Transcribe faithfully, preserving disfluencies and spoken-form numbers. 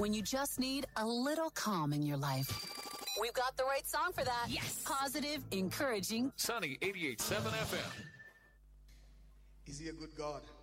when you just need a little calm in your life. We've got the right song for that. Yes. Positive, encouraging. Sunny eighty-eight point seven F M. Is he a good God?